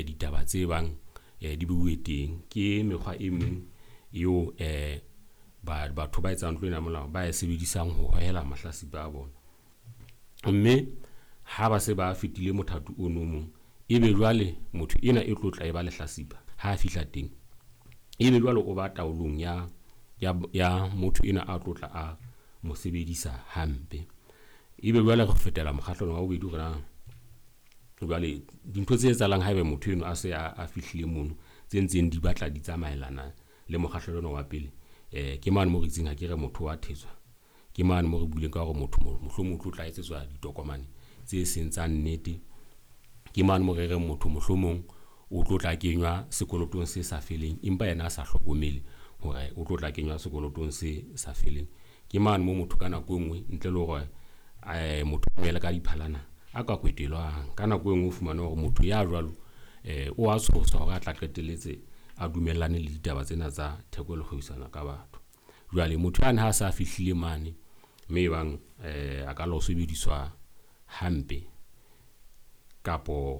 ditaba tse bang di buwe teng ke mekgwa e meng eo batho ba etsang ntlo ena molao ba e sebedisang ho hohela mahlasipa a bona. Mme ha ba se ba fetile mothato ono mong ebe jwale motho ena e tlotla e ba lehlasipa ha fihla teng ebe jwale o ba taolong ya motho ena a tlotla a mo sebedisa hampe. Ebe jwale go fetela mokgahlong wa bobedi hore jwale dintho tse etsalang haebe motho eno a se a fihlile mono tse ntseng di batla di tsamaelana le mokgahlelo wa pele, ke mane mo re itseng ha ke re motho wa thetswa, ke mane mo re buileng ka hore motho mohlomong o tlotla etsetswa ditokomane tse seng tsa nnete, ke mane mo re reng motho mohlomong o tlotla kenywa sekolotong se sa feleng empa yena a sa hlokomele hore o tlotla kenywa sekolotong se sa feleng, ke mane mo motho ka nako engwe ntle le hore motho o ele ka diphalana a ka kwetelwang ka nako engwe o fumane hore motho ya jwalo o a tshoswa hore a tla qetelletse a dumellane le ditaba tsena tsa theko le kgwebisano ka batho. Jwale motho yana ha sa fihlile mane mme bang a ka lo sebediswa hampe kapo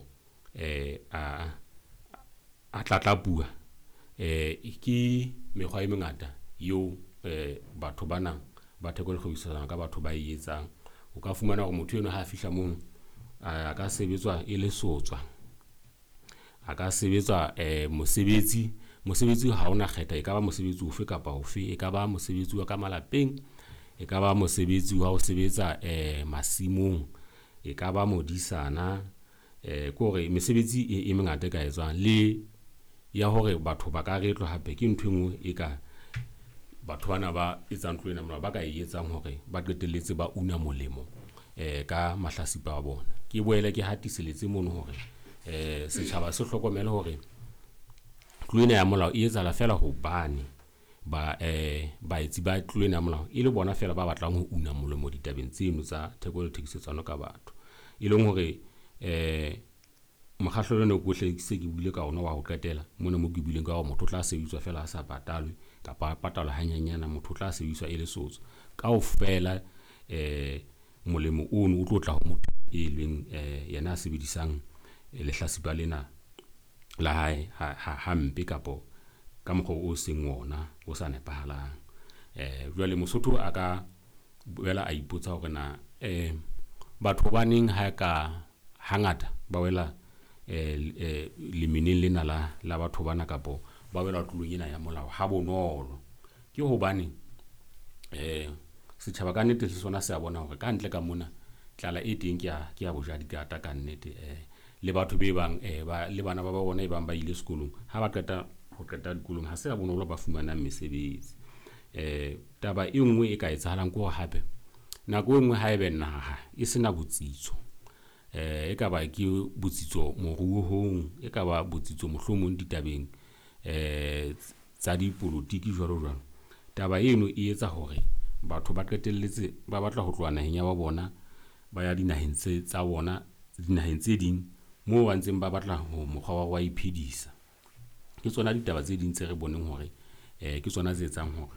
a tlatlapua ke mekgwa e mengata eo batho bana ba theko le kgwebisano ka batho ba e etsang. O ka fumana hore motho eno ha fihla mono a ka sebetswa e le sotswa, a ka sebetswa mosebetsi ha ona kgetha, e ka ba mosebetsi ofe kapa ofe, e ka ba mosebetsi wa ka malapeng, e ka ba mosebetsi wa ho sebetsa masimong, e ka ba modisana, kore mesebetsi e mengata ka etswang le ya hore batho ba ka retlwa hape ke ntho engwe e ka batho bana ba etsang ntlo ena molao ba ka e etsang hore ba qetelletse ba una molemo ka mahlasipa a bona. Ke boele ke hatiseletse mono hore setjhaba se hlokomele hore ntlo ena ya molao e etsahala fela hobane ba etsi ba ntlo ena ya molao e le bona fela ba batlang ho una molemo ditabeng tseno tsa theko le thekisetsano ka batho, e leng hore mokgahlelo ne go hlekise ke bule ka ona wa ho qetela mona mo ke bileng ka hore motho o tla sebediswa fela a sa patalwe kapa patalwa hanyanyana, motho o tla sebediswa e le sotso kaofela. Molemo ono o tlotla ho motho e leng yena a sebedisang lehlasipa lena la hae hampe kapo ka mokgwa o seng ona o sa nepahalang. Jwale Mosotho a ka boela a ipotsa hore na batho ba neng ha ka hangata ba wela lemeneng lena la batho bana kapo ba wela tlolong ena ya molao ha bonolo, ke hobane setjhaba ka nnete se sona se a bona hore ka ntle ka mona tlala e teng ke ya bojadi ka nnete, le batho be bang le bana ba bona e bang ba ile sekolong ha ba qeta dikolong ha se ya bonolo ba fumanang mesebetsi. Taba e nngwe e ka etsahalang ke hore hape nako engwe ha ebe naha e sena botsitso, e ka ba ke botsitso moruong, e ka ba botsitso mohlomong ditabeng tsa dipolotiki jwalo jwalo, taba eno e etsa hore batho ba qetelletse ba batla ho tloha naheng ya ba bona ba ya dinaheng tsa bona, dinaheng tse ding moo ba ntseng ba batla ho mokgwa wa iphedisa. Ke tsona ditaba tse ding tse re boneng hore ke tsona tse etsang hore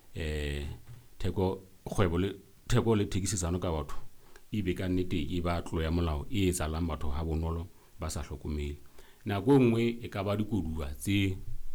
theko le thekisetsano ka batho e be ka nnete e ba tlo ya molao e etsalang batho ha bonolo ba sa hlokomele. Nako engwe e ka ba dikoduwa tse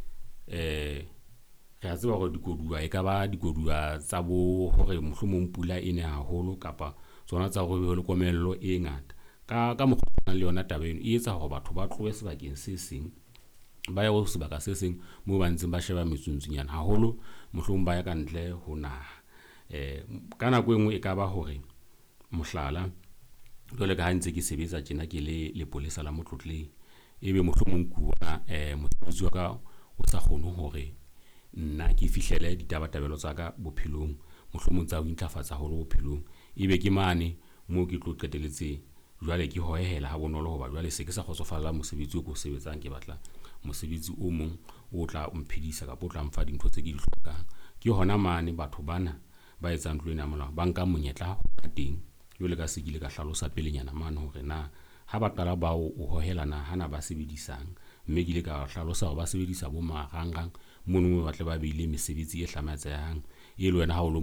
re a tseba hore dikoduwa e ka ba dikoduwa tsa bo hore mohlomong pula e ne haholo kapa tsona tsa hore ho le komello e ngata ka mokgwa le yona taba eno e etsa hore batho ba tlohe sebakeng se seng ba ya ho sebaka se seng moo ba ntseng ba sheba metsuntshunyana haholo mohlomong ba ya ka ntle ho naha. Ka nako engwe e ka ba hore mohlala jwale ka ha ntse ke sebetsa tjena ke le lepolesa la Motlotleng, ebe mohlomong kuwa mosebetsi wa ka o sa kgone hore nna ke fihlele ditabatabelo tsa ka bophelong mohlomong tsa ho intlafatsa haholo bophelong, ebe ke mane moo ke tlo qetelletse jwale ke hohela ha bonolo hoba jwale se ke sa kgotsofalla mosebetsi o ko sebetsang, ke batla mosebetsi o mong o tla mphedisa kapa o tla mfa dintho tse ke di hlokang. Ke hona mane batho bana ba etsang ntlo ena molao ba nka monyetla wa teng, jwale ka se ke ile ka hlalosa pelenyana mane hore na ha ba qala ba o hohelana hana ba sebedisang, mme ke ile ka hlalosa hore ba sebedisa bo marangrang mono ba tle ba beile mesebetsi e hlamatsehang e le wena ha o